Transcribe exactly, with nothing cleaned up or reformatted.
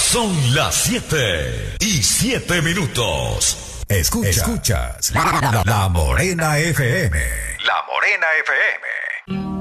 Son las siete y siete minutos. Escucha, escuchas la, la, la Morena F M. La Morena F M.